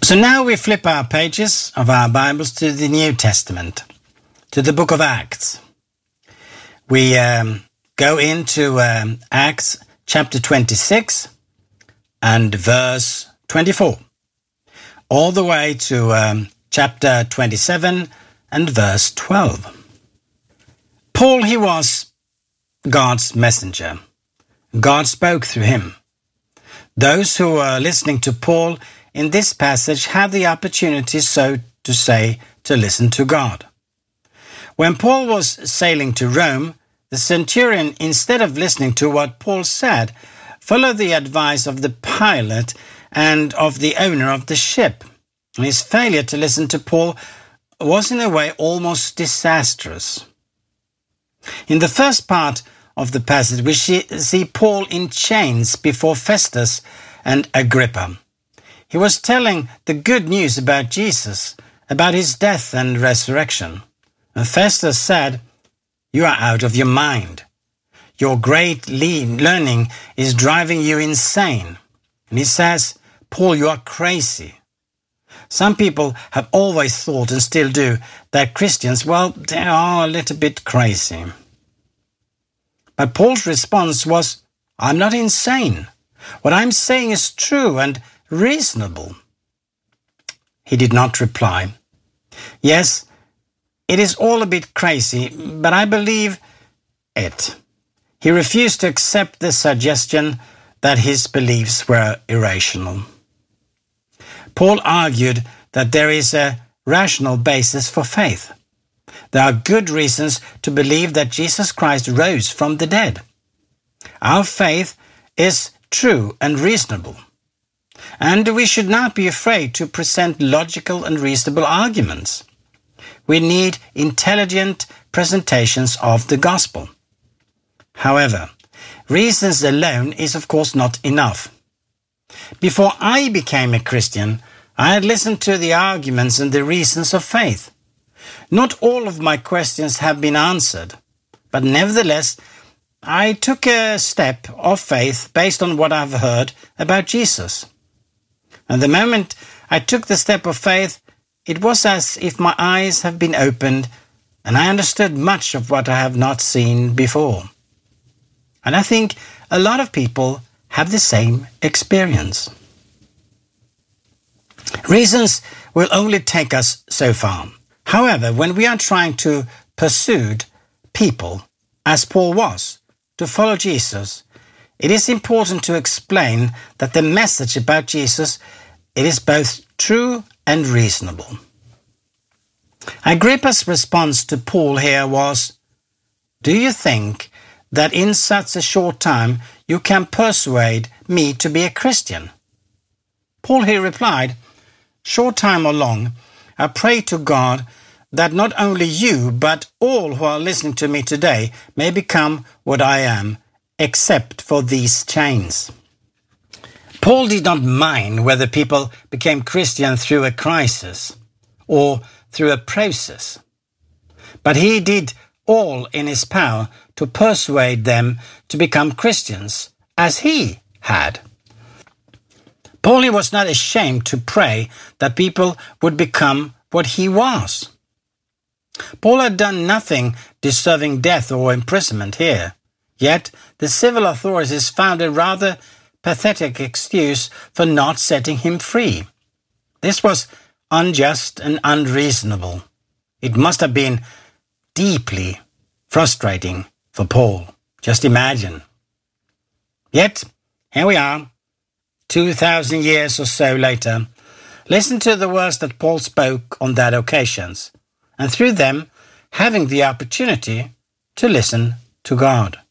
So now we flip our pages of our Bibles to the New Testament, to the book of Acts. We go into Acts chapter 26 and verse 24, all the way to chapter 27 and verse 12. Paul, he was God's messenger. God spoke through him. Those who were listening to Paul in this passage had the opportunity, so to say, to listen to God. When Paul was sailing to Rome, the centurion, instead of listening to what Paul said, followed the advice of the pilot and of the owner of the ship. And his failure to listen to Paul was in a way almost disastrous. In the first part of the passage, we see Paul in chains before Festus and Agrippa. He was telling the good news about Jesus, about his death and resurrection. And Festus said, "You are out of your mind. Your great learning is driving you insane." And he says, "Paul, you are crazy." Some people have always thought, and still do, that Christians, well, they are a little bit crazy. But Paul's response was, "I'm not insane. What I'm saying is true and reasonable." He did not reply. Yes, it is all a bit crazy, but I believe it. He refused to accept the suggestion that his beliefs were irrational. Paul argued that there is a rational basis for faith. There are good reasons to believe that Jesus Christ rose from the dead. Our faith is true and reasonable. And we should not be afraid to present logical and reasonable arguments. We need intelligent presentations of the gospel. However, reasons alone is of course not enough. Before I became a Christian, I had listened to the arguments and the reasons of faith. Not all of my questions have been answered, but nevertheless, I took a step of faith based on what I've heard about Jesus. And the moment I took the step of faith, it was as if my eyes have been opened and I understood much of what I have not seen before. And I think a lot of people have the same experience. Reasons will only take us so far. However, when we are trying to persuade people, as Paul was, to follow Jesus, it is important to explain that the message about Jesus, it is both true and reasonable. Agrippa's response to Paul here was, "Do you think that in such a short time you can persuade me to be a Christian?" Paul here replied, "Short time or long, I pray to God that not only you, but all who are listening to me today may become what I am, except for these chains." Paul did not mind whether people became Christian through a crisis or through a process, but he did all in his power to persuade them to become Christians, as he had. Paul was not ashamed to pray that people would become what he was. Paul had done nothing deserving death or imprisonment here, yet the civil authorities found a rather pathetic excuse for not setting him free. This was unjust and unreasonable. It must have been deeply frustrating for Paul. Just imagine. Yet, here we are, 2,000 years or so later. Listen to the words that Paul spoke on that occasion, and through them having the opportunity to listen to God.